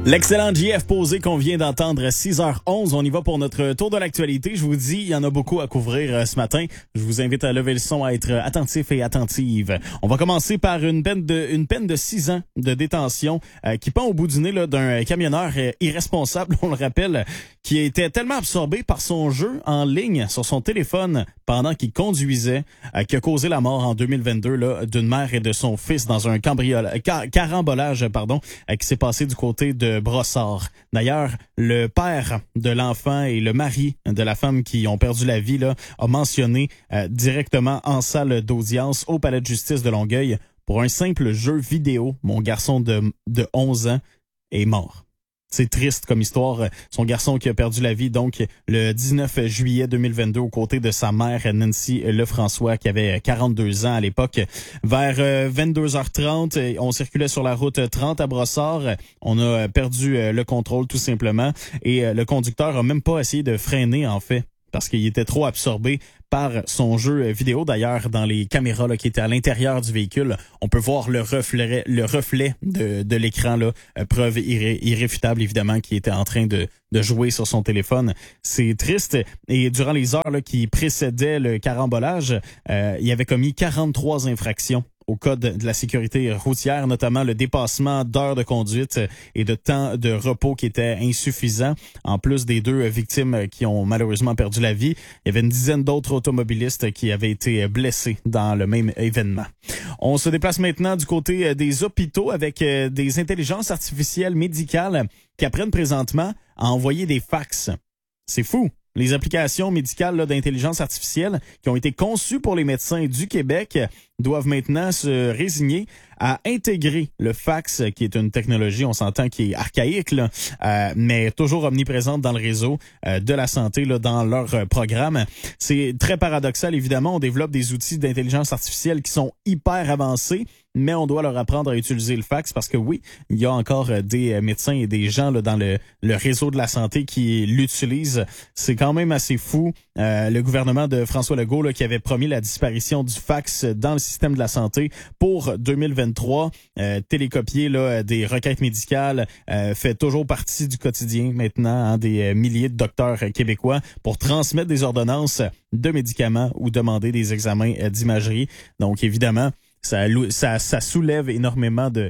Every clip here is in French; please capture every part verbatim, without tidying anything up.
L'excellent J F Posé qu'on vient d'entendre, six heures onze. On y va pour notre tour de l'actualité. Je vous dis, il y en a beaucoup à couvrir euh, ce matin. Je vous invite à lever le son, à être attentif et attentive. On va commencer par une peine de une peine de six ans de détention euh, qui pend au bout du nez là, d'un camionneur euh, irresponsable, on le rappelle, qui était tellement absorbé par son jeu en ligne sur son téléphone pendant qu'il conduisait, euh, qui a causé la mort en deux mille vingt-deux là, d'une mère et de son fils dans un cambriolage, car, carambolage pardon, euh, qui s'est passé du côté de Brossard. D'ailleurs, le père de l'enfant et le mari de la femme qui ont perdu la vie là, a mentionné euh, directement en salle d'audience au palais de justice de Longueuil, pour un simple jeu vidéo, mon garçon de, de onze ans est mort. C'est triste comme histoire. Son garçon qui a perdu la vie donc le dix-neuf juillet deux mille vingt-deux aux côtés de sa mère Nancy Lefrançois qui avait quarante-deux ans à l'époque. Vers vingt-deux heures trente, on circulait sur la route trente à Brossard. On a perdu le contrôle tout simplement et le conducteur a même pas essayé de freiner en fait parce qu'il était trop absorbé par son jeu vidéo. D'ailleurs, dans les caméras là, qui étaient à l'intérieur du véhicule, on peut voir le reflet, le reflet de, de l'écran, là, preuve irré, irréfutable, évidemment, qui était en train de, de jouer sur son téléphone. C'est triste. Et durant les heures là, qui précédaient le carambolage, euh, il avait commis quarante-trois infractions au code de la sécurité routière, notamment le dépassement d'heures de conduite et de temps de repos qui était insuffisant. En plus des deux victimes qui ont malheureusement perdu la vie, il y avait une dizaine d'autres automobilistes qui avaient été blessés dans le même événement. On se déplace maintenant du côté des hôpitaux avec des intelligences artificielles médicales qui apprennent présentement à envoyer des fax. C'est fou! Les applications médicales là, d'intelligence artificielle qui ont été conçues pour les médecins du Québec doivent maintenant se résigner à intégrer le fax, qui est une technologie, on s'entend, qui est archaïque, là, euh, mais toujours omniprésente dans le réseau euh, de la santé, là, dans leur euh, programme. C'est très paradoxal, évidemment. On développe des outils d'intelligence artificielle qui sont hyper avancés, mais on doit leur apprendre à utiliser le fax parce que oui, il y a encore euh, des médecins et des gens là, dans le, le réseau de la santé qui l'utilisent. C'est quand même assez fou. Euh, le gouvernement de François Legault là, qui avait promis la disparition du fax dans le système de la santé pour deux mille vingt-trois. Euh, télécopier là, des requêtes médicales euh, fait toujours partie du quotidien maintenant hein, des milliers de docteurs québécois pour transmettre des ordonnances de médicaments ou demander des examens d'imagerie. Donc évidemment, ça, ça, ça soulève énormément de,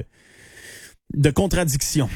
de contradictions.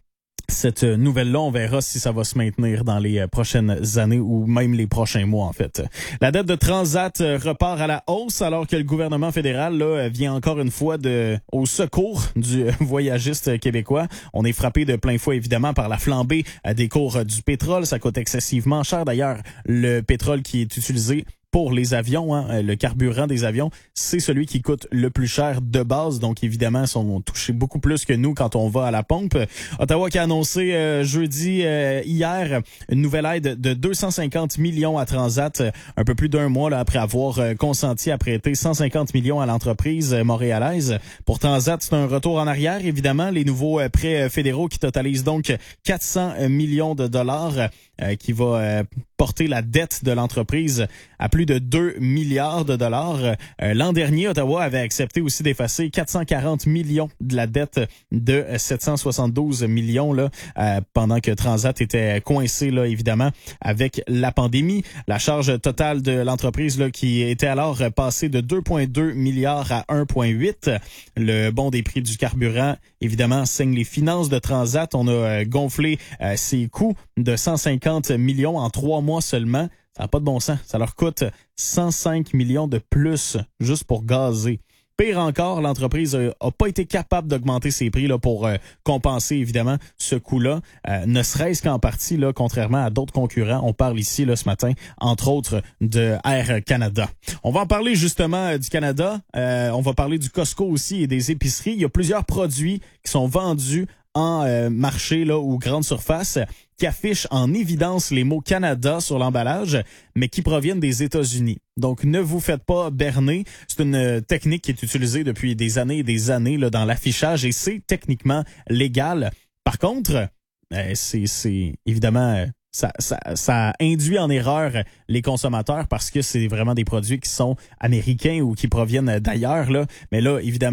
Cette nouvelle-là, on verra si ça va se maintenir dans les prochaines années ou même les prochains mois, en fait. La dette de Transat repart à la hausse alors que le gouvernement fédéral là, vient encore une fois de au secours du voyagiste québécois. On est frappé de plein fouet, évidemment, par la flambée des cours du pétrole. Ça coûte excessivement cher. D'ailleurs, le pétrole qui est utilisé pour les avions, hein, le carburant des avions, c'est celui qui coûte le plus cher de base. Donc, évidemment, ils sont touchés beaucoup plus que nous quand on va à la pompe. Ottawa qui a annoncé euh, jeudi, euh, hier, une nouvelle aide de deux cent cinquante millions à Transat, un peu plus d'un mois là, après avoir euh, consenti à prêter cent cinquante millions à l'entreprise euh, montréalaise. Pour Transat, c'est un retour en arrière, évidemment. Les nouveaux euh, prêts fédéraux qui totalisent donc quatre cents millions de dollars euh, qui va euh, porter la dette de l'entreprise à plus de deux milliards de dollars. Euh, l'an dernier, Ottawa avait accepté aussi d'effacer quatre cent quarante millions de la dette de sept cent soixante-douze millions là, euh, pendant que Transat était coincé là évidemment avec la pandémie. La charge totale de l'entreprise là qui était alors passée de deux virgule deux milliards à un virgule huit. Le bond des prix du carburant évidemment saigne les finances de Transat. On a euh, gonflé euh, ses coûts de cent cinquante millions en trois mois seulement. Ça n'a pas de bon sens. Ça leur coûte cent cinq millions de plus juste pour gazer. Pire encore, l'entreprise n'a pas été capable d'augmenter ses prix là, pour euh, compenser évidemment ce coût-là, euh, ne serait-ce qu'en partie, là, contrairement à d'autres concurrents. On parle ici là, ce matin, entre autres, de Air Canada. On va en parler justement euh, du Canada. Euh, on va parler du Costco aussi et des épiceries. Il y a plusieurs produits qui sont vendus en euh, marché là, ou grande surface qui affichent en évidence les mots Canada sur l'emballage, mais qui proviennent des États-Unis. Donc, ne vous faites pas berner. C'est une technique qui est utilisée depuis des années et des années là, dans l'affichage et c'est techniquement légal. Par contre, euh, c'est, c'est évidemment... Euh, Ça, ça, ça induit en erreur les consommateurs parce que c'est vraiment des produits qui sont américains ou qui proviennent d'ailleurs. Là. Mais là, évidemment,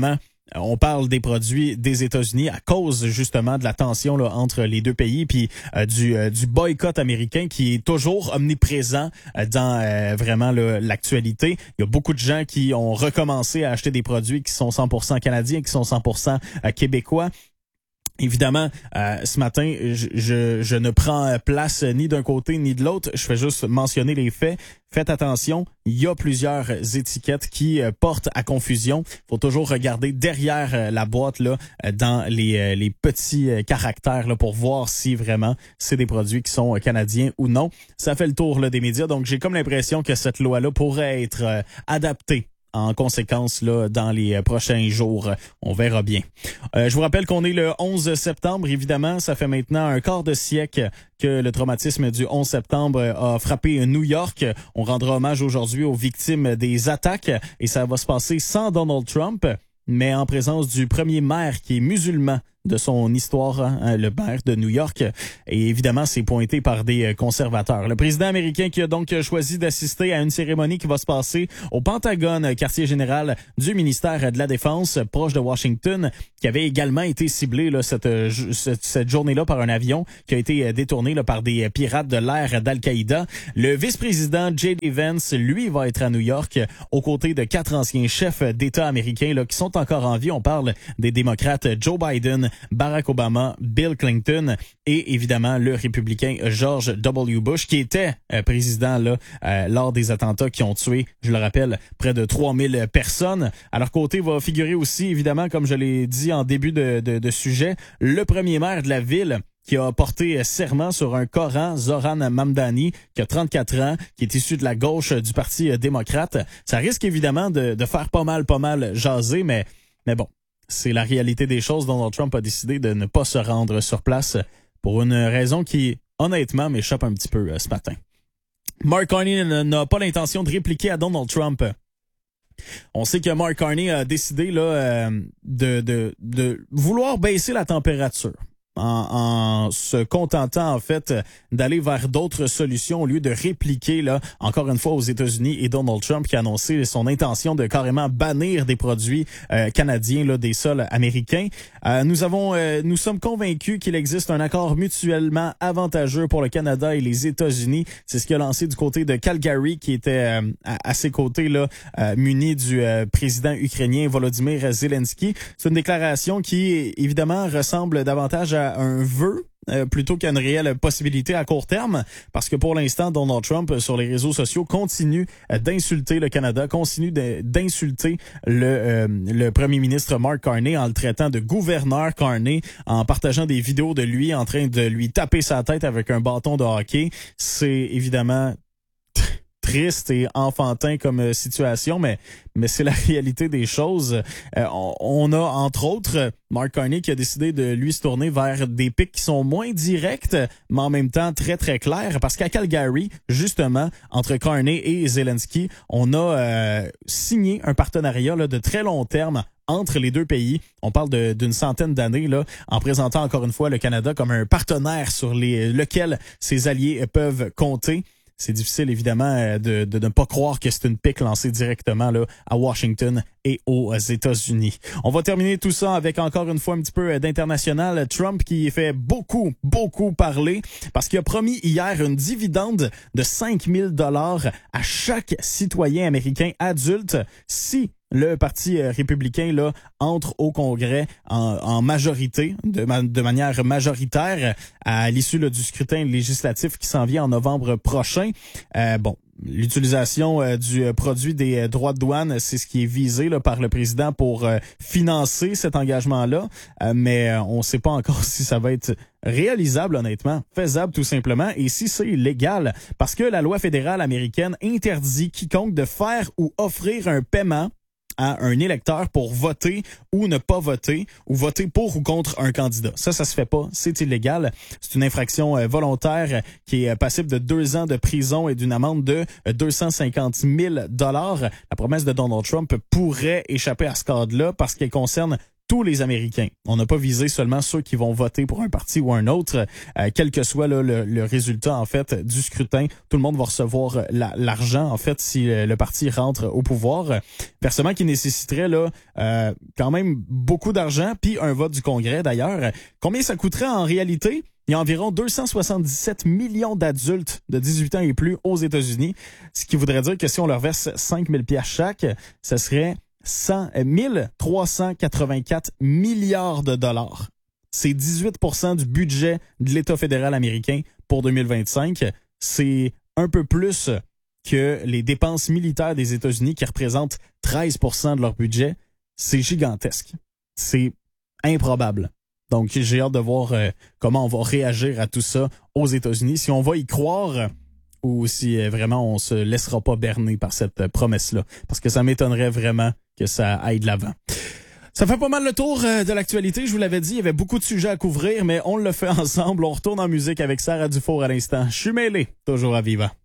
On parle des produits des États-Unis à cause justement de la tension là, entre les deux pays, puis euh, du, euh, du boycott américain qui est toujours omniprésent euh, dans euh, vraiment là, l'actualité. Il y a beaucoup de gens qui ont recommencé à acheter des produits qui sont cent pour cent canadiens, qui sont cent pour cent québécois. Évidemment, euh, ce matin, je, je, je ne prends place ni d'un côté ni de l'autre. Je fais juste mentionner les faits. Faites attention, il y a plusieurs étiquettes qui euh, portent à confusion. Faut toujours regarder derrière euh, la boîte là, euh, dans les, euh, les petits euh, caractères là, pour voir si vraiment c'est des produits qui sont euh, canadiens ou non. Ça fait le tour là, des médias, donc j'ai comme l'impression que cette loi-là pourrait être euh, adaptée en conséquence là dans les prochains jours. On verra bien. Euh, je vous rappelle qu'on est le onze septembre. Évidemment, ça fait maintenant un quart de siècle que le traumatisme du onze septembre a frappé New York. On rendra hommage aujourd'hui aux victimes des attaques et ça va se passer sans Donald Trump, mais en présence du premier maire qui est musulman de son histoire, hein, le maire de New York. Et évidemment, c'est pointé par des conservateurs. Le président américain qui a donc choisi d'assister à une cérémonie qui va se passer au Pentagone, quartier général du ministère de la Défense, proche de Washington, qui avait également été ciblé là, cette, cette, cette journée-là par un avion qui a été détourné là, par des pirates de l'air d'Al-Qaïda. Le vice-président J D Vance, lui, va être à New York aux côtés de quatre anciens chefs d'État américains là, qui sont encore en vie. On parle des démocrates Joe Biden, Barack Obama, Bill Clinton et évidemment le républicain George W. Bush qui était euh, président là euh, lors des attentats qui ont tué, je le rappelle, près de trois mille personnes. À leur côté va figurer aussi évidemment, comme je l'ai dit en début de, de, de sujet, le premier maire de la ville qui a porté serment sur un Coran, Zoran Mamdani, qui a trente-quatre ans, qui est issu de la gauche du Parti démocrate. Ça risque évidemment de, de faire pas mal, pas mal jaser, mais, mais bon. C'est la réalité des choses. Donald Trump a décidé de ne pas se rendre sur place pour une raison qui, honnêtement, m'échappe un petit peu euh, ce matin. Mark Carney n'a pas l'intention de répliquer à Donald Trump. On sait que Mark Carney a décidé là, euh, de, de, de vouloir baisser la température. En, en se contentant en fait d'aller vers d'autres solutions au lieu de répliquer là encore une fois aux États-Unis et Donald Trump qui a annoncé son intention de carrément bannir des produits euh, canadiens là des sols américains. Euh, nous avons euh, nous sommes convaincus qu'il existe un accord mutuellement avantageux pour le Canada et les États-Unis. C'est ce qu'il a lancé du côté de Calgary qui était euh, à, à ses côtés là euh, muni du euh, président ukrainien Volodymyr Zelensky. C'est une déclaration qui évidemment ressemble davantage à un vœu euh, plutôt qu'à une réelle possibilité à court terme, parce que pour l'instant, Donald Trump, euh, sur les réseaux sociaux, continue euh, d'insulter le Canada, continue de, d'insulter le, euh, le premier ministre Mark Carney en le traitant de gouverneur Carney, en partageant des vidéos de lui en train de lui taper sa tête avec un bâton de hockey. C'est évidemment triste et enfantin comme euh, situation, mais mais c'est la réalité des choses. Euh, on, on a, entre autres, Mark Carney qui a décidé de lui se tourner vers des pics qui sont moins directs, mais en même temps très, très clairs, parce qu'à Calgary, justement, entre Carney et Zelensky, on a euh, signé un partenariat là, de très long terme entre les deux pays. On parle de, d'une centaine d'années là, en présentant encore une fois le Canada comme un partenaire sur les, lequel ses alliés peuvent compter. C'est difficile, évidemment, de, de ne pas croire que c'est une pique lancée directement là à Washington et aux États-Unis. On va terminer tout ça avec encore une fois un petit peu d'international. Trump qui fait beaucoup, beaucoup parler parce qu'il a promis hier une dividende de cinq mille dollars à chaque citoyen américain adulte si le Parti républicain là entre au Congrès en, en majorité, de, ma, de manière majoritaire à l'issue là, du scrutin législatif qui s'en vient en novembre prochain. Euh, bon, l'utilisation euh, du produit des euh, droits de douane, c'est ce qui est visé là, par le président pour euh, financer cet engagement-là, euh, mais euh, on ne sait pas encore si ça va être réalisable, honnêtement, faisable tout simplement, et si c'est légal, parce que la loi fédérale américaine interdit quiconque de faire ou offrir un paiement à un électeur pour voter ou ne pas voter, ou voter pour ou contre un candidat. Ça, ça se fait pas. C'est illégal. C'est une infraction euh, volontaire qui est passible de deux ans de prison et d'une amende de deux cent cinquante mille dollars. La promesse de Donald Trump pourrait échapper à ce cadre-là parce qu'elle concerne tous les Américains. On n'a pas visé seulement ceux qui vont voter pour un parti ou un autre, euh, quel que soit là, le, le résultat en fait du scrutin. Tout le monde va recevoir la, l'argent en fait si le, le parti rentre au pouvoir. Versement qui nécessiterait là euh, quand même beaucoup d'argent, puis un vote du Congrès d'ailleurs. Combien ça coûterait en réalité? Il y a environ deux cent soixante-dix-sept millions d'adultes de dix-huit ans et plus aux États-Unis, ce qui voudrait dire que si on leur verse cinq mille dollars chaque, ce serait mille trois cent quatre-vingt-quatre milliards de dollars. C'est dix-huit pour cent du budget de l'État fédéral américain pour deux mille vingt-cinq. C'est un peu plus que les dépenses militaires des États-Unis qui représentent treize pour cent de leur budget. C'est gigantesque. C'est improbable. Donc, j'ai hâte de voir euh, comment on va réagir à tout ça aux États-Unis. Si on va y croire ou si euh, vraiment on se laissera pas berner par cette euh, promesse-là. Parce que ça m'étonnerait vraiment que ça aille de l'avant. Ça fait pas mal le tour euh, de l'actualité. Je vous l'avais dit, il y avait beaucoup de sujets à couvrir, mais on le fait ensemble. On retourne en musique avec Sarah Dufour à l'instant. Je suis mêlé, toujours à Viva.